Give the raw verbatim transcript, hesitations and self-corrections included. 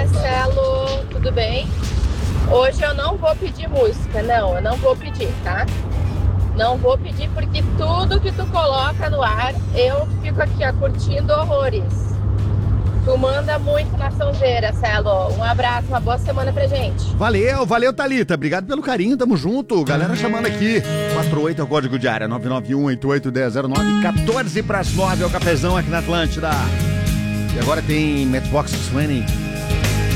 dia, Celo, tudo bem? Hoje eu não vou pedir música, não, eu não vou pedir, tá? Não vou pedir porque tudo que tu coloca no ar, eu fico aqui, ó, curtindo horrores. Tu manda muito na sonzeira, Celo. Um abraço, uma boa semana pra gente. Valeu, valeu, Thalita. Obrigado pelo carinho, tamo junto. Galera chamando aqui. quatro oito é o código de área, nove nove um oito oito um zero zero nove, quatorze para as nove é o cafezão aqui na Atlântida. E agora tem Matchbox vinte.